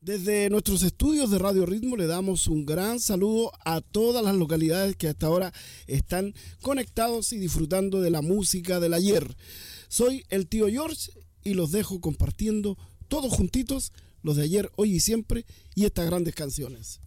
Desde nuestros estudios de Radio Ritmo le damos un gran saludo a todas las localidades que hasta ahora están conectados y disfrutando de la música del ayer. Soy el tío George y los dejo compartiendo todos juntitos los de ayer, hoy y siempre y estas grandes canciones.